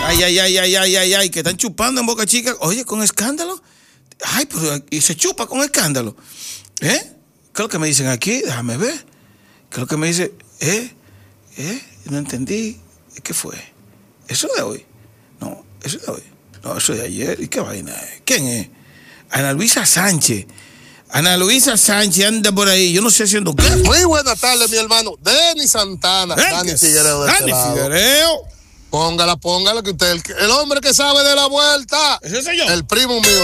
Ay, que están chupando en Boca Chica. Oye, con escándalo. Ay, pero y se chupa con escándalo. ¿Qué es lo que me dicen aquí? Déjame ver. ¿Qué es lo que me dice? No entendí. ¿Qué fue? ¿Eso de hoy? No, eso de hoy. No, eso de ayer. ¿Y qué vaina es? ¿Quién es? Ana Luisa Sánchez. Ana Luisa Sánchez anda por ahí. Yo no sé haciendo qué. Muy buenas tardes, mi hermano. Denis Santana. Dani Figuereo de este lado. Figuereo. Póngala, que usted, el hombre que sabe de la vuelta. ¿Ese soy yo? El primo mío.